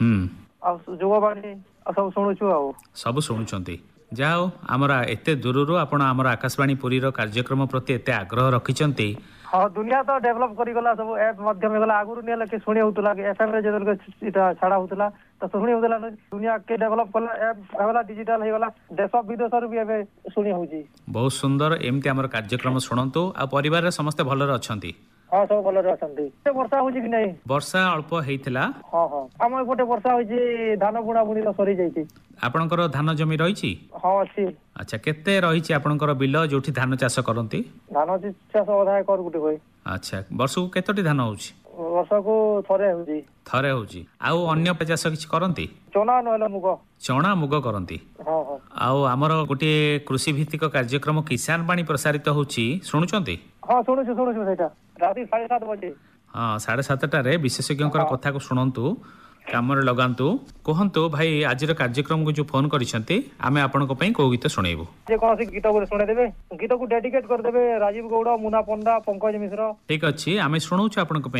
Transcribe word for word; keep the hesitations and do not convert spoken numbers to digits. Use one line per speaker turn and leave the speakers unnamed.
ଯୁବବାଣୀ ସବୁ ଶୁଣୁଛୁ ଆଉ
ସବୁ ଶୁଣୁଛନ୍ତି। ଯାହା ହଉ ଆମର ଏତେ ଦୂରରୁ ଆପଣ ଆମର ଆକାଶବାଣୀ ପୁରୀର କାର୍ଯ୍ୟକ୍ରମ ପ୍ରତି ଏତେ ଆଗ୍ରହ ରଖିଛନ୍ତି।
ହଁ ଦୁନିଆ ତ ଡେଭଲପ କରିଗଲା ସବୁ ଏପ୍ ମାଧ୍ୟମ ହେଇଗଲା। ଆଗରୁ ନେଲେ କି ଶୁଣି ହଉଥିଲା କି ଏଫଏମ ରେ ଯେତେବେଳେ ଏଟା ଛାଡା ହଉଥିଲା ତ ଶୁଣି ହଉଥିଲା। ଦୁନିଆ କେ ଡେଭଲପ କଲା ଏପ୍ ହେଇଗଲା ଡିଜିଟାଲ ହେଇଗଲା ଦେଶ ବିଦେଶରୁ ବି ଏବେ ଶୁଣି ହଉଛି।
ବହୁତ ସୁନ୍ଦର। ଏମିତି ଆମର କାର୍ଯ୍ୟକ୍ରମ ଶୁଣନ୍ତୁ। ଆଉ ପରିବାରରେ ସମସ୍ତେ ଭଲରେ ଅଛନ୍ତି?
ହଁ ସବୁ ଭଲରେ ଅଛନ୍ତି। ବର୍ଷା ହଉଛି କି ନାଇଁ?
ବର୍ଷା ଅଳ୍ପ ହେଇଥିଲା।
ହଁ ହଁ ଆମ ଏପଟେ ବର୍ଷା ହଉଛି। ଧାନ ବୁଣା ବୁଣି ତ ସରିଯାଇଛି।
ଆପଣଙ୍କର ଧାନ ଜମି ରହିଛି?
ହଁ ଅଛି।
ଆଚ୍ଛା କେତେ ରହିଛି ଆପଣଙ୍କର ବିଲ ଯୋଉଠି ଧାନ ଚାଷ କରନ୍ତି?
ଧାନ ଚାଷ ଅଧା ଏକର ଗୋଟେ ହୁଏ।
ଆଚ୍ଛା ବର୍ଷକୁ କେତୋଟି ଧାନ ହଉଛି?
ବର୍ଷକୁ ଥରେ ହଉଛି।
ଥରେ ହଉଛି। ଆଉ ଅନ୍ୟ ଚାଷ କିଛି କରନ୍ତି?
ଚଣା ନହେଲେ ମୁଗ।
ଚଣା ମୁଗ କରନ୍ତି।
ହଁ ହଁ।
ଆଉ ଆମର ଗୋଟିଏ କୃଷି ଭିତ୍ତିକ କାର୍ଯ୍ୟକ୍ରମ କିଷାନ ବାଣୀ ପ୍ରସାରିତ ହଉଛି ଶୁଣୁଛନ୍ତି?
ହଁ ଶୁଣୁଛୁ ଶୁଣୁଛୁ ସେଇଟା ରାତି ସାଢେ ସାତ ବଜେ।
ହଁ ସାଢେ ସାତଟାରେ ବିଶେଷଜ୍ଞଙ୍କର କଥାକୁ ଶୁଣନ୍ତୁ, କାମରେ ଲଗାନ୍ତୁ। କୁହନ୍ତୁ ଭାଇ ଆଜିର କାର୍ଯ୍ୟକ୍ରମକୁ ଯୋଉ ଫୋନ କରିଛନ୍ତି ଆମେ ଆପଣଙ୍କ ପାଇଁ କୋଉ ଗୀତ ଶୁଣେଇବୁ?
ଯେକୌଣସି ଗୀତ ଗୋଟେ ଶୁଣେଇଦେବେ। ଗୀତକୁ ଡେଡିକେଟ କରିଦେବେ ରାଜୀବ ଗୌଡ, ମୁନା ପଣ୍ଡା, ପଙ୍କଜ ମିଶ୍ର।
ଠିକ ଅଛି ଆମେ ଶୁଣଉଛୁ ଆପଣଙ୍କ ପାଇଁ।